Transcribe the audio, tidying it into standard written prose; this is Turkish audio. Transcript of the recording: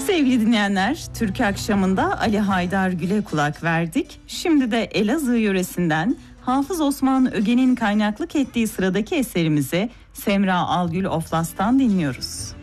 Sevgili dinleyenler, Türkü Akşamı'nda Ali Haydar Gül'e kulak verdik. Şimdi de Elazığ yöresinden Hafız Osman Öge'nin kaynaklık ettiği sıradaki eserimizi Semra Algül Oflas'tan dinliyoruz.